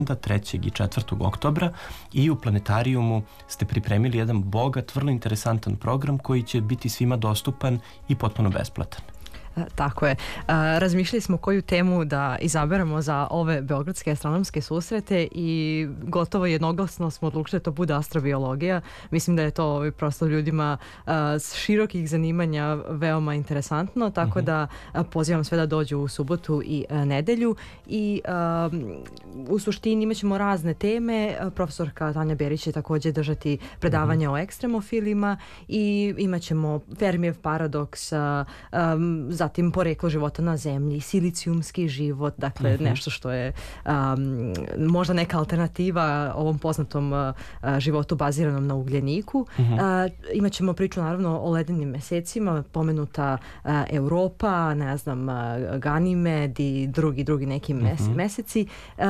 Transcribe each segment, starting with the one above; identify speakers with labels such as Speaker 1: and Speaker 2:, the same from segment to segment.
Speaker 1: 3. i 4. oktobra i u planetarijumu ste pripremili jedan bogat, vrlo interesantan program koji će biti svima dostupan i potpuno besplatan.
Speaker 2: Tako je. Razmišljali smo koju temu da izaberemo za ove beogradske astronomske susrete i gotovo jednoglasno smo odlučili da to bude astrobiologija. Mislim da je to prosto ljudima s širokih zanimanja veoma interesantno, tako da pozivam sve da dođu u subotu i nedelju i u suštini imat ćemo razne teme. Profesorka Tanja Berić će također držati predavanje o ekstremofilima i imat ćemo Fermijev paradoks, zatim poreklo života na zemlji, silicijumski život, dakle nešto što je možda neka alternativa ovom poznatom životu baziranom na ugljeniku. Imat ćemo priču naravno o ledenim mesecima, pomenuta Europa, ne znam, Ganimed i drugi neki meseci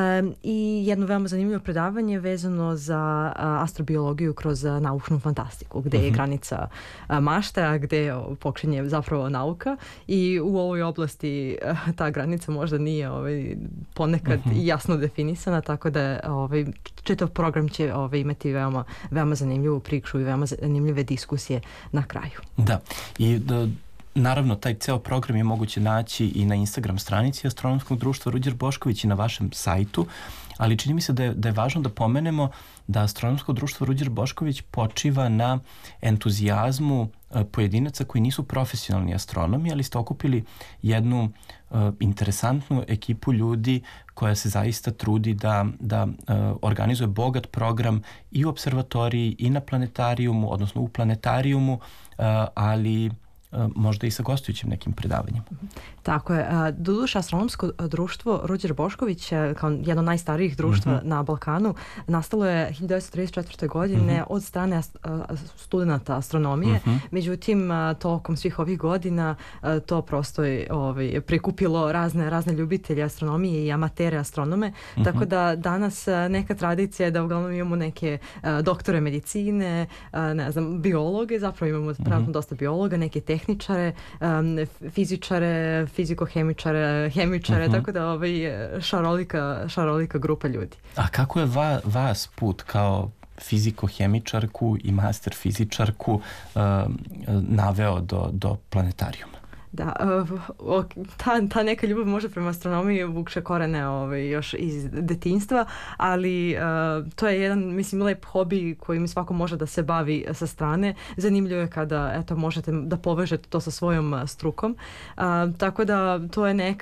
Speaker 2: i jedno veoma zanimljivo predavanje vezano za astrobiologiju kroz naučnu fantastiku, gde je granica mašte, a gde počinje zapravo nauka. I u ovoj oblasti ta granica možda nije ponekad jasno definisana, tako da čitav program će imati veoma zanimljivu priču i veoma zanimljive diskusije na kraju.
Speaker 1: Da, i naravno taj ceo program je moguće naći i na Instagram stranici Astronomskog društva Ruđer Bošković i na vašem sajtu, ali čini mi se da je važno da pomenemo da Astronomsko društvo Ruđer Bošković počiva na entuzijazmu pojedinaca koji nisu profesionalni astronomi, ali ste okupili jednu interesantnu ekipu ljudi koja se zaista trudi da organizuje bogat program i u observatoriji i na planetarijumu, odnosno u planetarijumu, ali možda i sa gostujućim nekim predavanjima.
Speaker 2: Tako je. Doduše, Astronomsko društvo Ruđer Bošković, kao jedno od najstarijih društva na Balkanu, nastalo je 1934. godine od strane studenata astronomije. Međutim, tokom svih ovih godina to prosto je prikupilo razne ljubitelje astronomije i amatere astronome, tako da danas neka tradicija je da uglavnom imamo neke doktore medicine, ne znam, biologe, zapravo imamo pravno dosta biologa, neke tehničare, fizičare, fizikohemičare, hemičare, tako da šarolika grupa ljudi.
Speaker 1: A kako je vas put kao fizikohemičarku i master fizičarku naveo do planetarijuma?
Speaker 2: Da, ta neka ljubav možda prema astronomiji vuče korene još iz detinjstva, ali to je jedan, mislim, lep hobi kojim svako može da se bavi sa strane. Zanimljivo je kada možete da povežete to sa svojom strukom. Tako da to je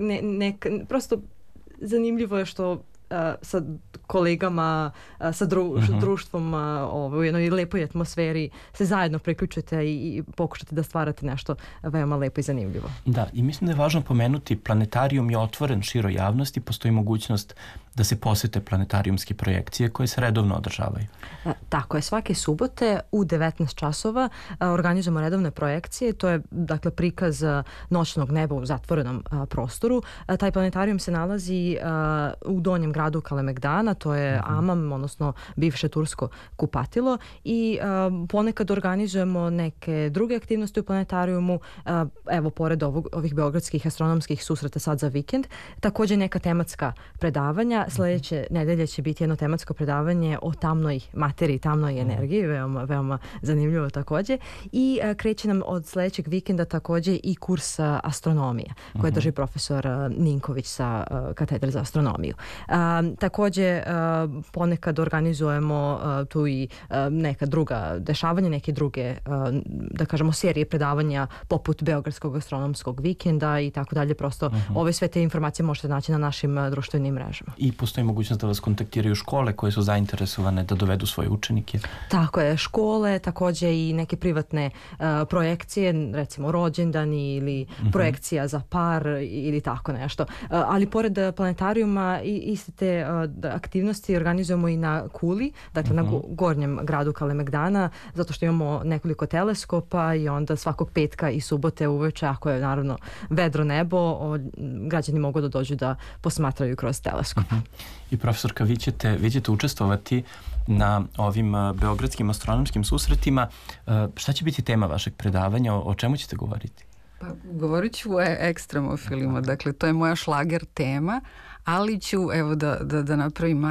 Speaker 2: prosto zanimljivo je što sa kolegama, sa društvom u jednoj lepoj atmosferi se zajedno priključite i pokušate da stvarate nešto veoma lepo i zanimljivo.
Speaker 1: Da, i mislim da je važno pomenuti, planetarijum je otvoren široj javnosti, postoji mogućnost da se posete planetarijumske projekcije koje se redovno održavaju.
Speaker 2: Tako je, svake subote u 19 časova organizujemo redovne projekcije, to je dakle prikaz noćnog neba u zatvorenom prostoru. Taj planetarijum se nalazi u donjem gradu Kalemegdana, to je Amam, odnosno bivše tursko kupatilo, i ponekad organizujemo neke druge aktivnosti u planetarijumu, evo pored ovih beogradskih astronomskih susreta sad za vikend, također neka tematska predavanja. Sljedeće nedelje će biti jedno tematsko predavanje o tamnoj materiji, tamnoj energiji, veoma zanimljivo također, i kreće nam od sljedećeg vikenda također i kurs astronomije koje drži profesor Ninković sa katedre za astronomiju. Također ponekad organizujemo tu i neka druga dešavanja, neke druge, da kažemo, serije predavanja poput Beogradskog astronomskog vikenda i tako dalje. Prosto ove sve te informacije možete naći na našim društvenim mrežama.
Speaker 1: I postoji mogućnost da vas kontaktiraju škole koje su zainteresovane da dovedu svoje učenike?
Speaker 2: Tako je, škole, također i neke privatne projekcije, recimo rođendani ili projekcija za par ili tako nešto. Ali pored planetarijuma iste te aktivnosti organizujemo i na Kuli, dakle na gornjem gradu Kalemegdana, zato što imamo nekoliko teleskopa i onda svakog petka i subote uveče, ako je naravno vedro nebo, građani mogu da dođu da posmatraju kroz teleskop.
Speaker 1: I profesorka, vi ćete učestvovati na ovim beogradskim astronomskim susretima. Šta će biti tema vašeg predavanja? O čemu ćete govoriti?
Speaker 3: Pa govorit ću o ekstremofilima, dakle to je moja šlager tema, ali ću evo da napravim